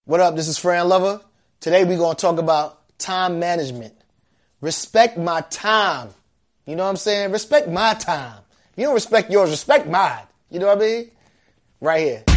What up? This is Fran Lover. Today we're going to talk about time management. Respect my time. You know what I'm saying? Respect my time. You don't respect yours, respect mine. You know what I mean? Right here.